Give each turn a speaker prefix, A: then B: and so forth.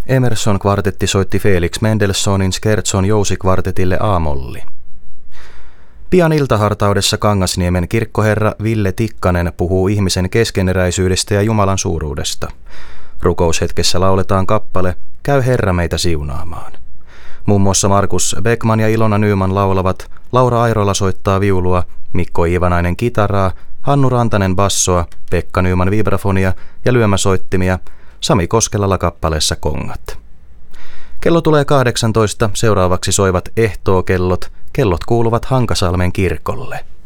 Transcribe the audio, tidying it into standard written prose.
A: Emerson-kvartetti soitti Felix Mendelssohnin Scherzon jousikvartetille A-molli. Pian iltahartaudessa Kangasniemen kirkkoherra Ville Tikkanen puhuu ihmisen keskeneräisyydestä ja Jumalan suuruudesta. Rukoushetkessä lauletaan kappale Käy Herra meitä siunaamaan. Muun muassa Markus Beckman ja Ilona Nyman laulavat, Laura Airola soittaa viulua, Mikko Iivanainen kitaraa, Hannu Rantanen bassoa, Pekka Nyman vibrafonia ja lyömäsoittimia, Sami Koskelala kappaleessa kongat. Kello tulee 18, seuraavaksi soivat ehtookellot, kellot kuuluvat Hankasalmen kirkolle.